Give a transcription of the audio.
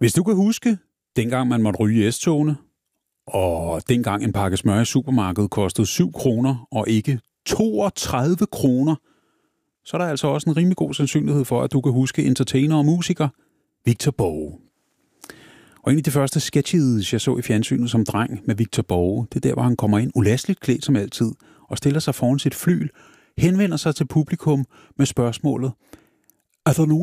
Hvis du kan huske, dengang man måtte ryge i S-togene, og dengang en pakke smør i supermarkedet kostede 7 kroner og ikke 32 kroner, så er der altså også en rimelig god sandsynlighed for, at du kan huske entertainer og musiker Victor Borge. Og en af de første sketches, jeg så i fjernsynet som dreng med Victor Borge, det er der, hvor han kommer ind ulasteligt klædt som altid, og stiller sig foran sit flyl, henvender sig til publikum med spørgsmålet: Er der nogen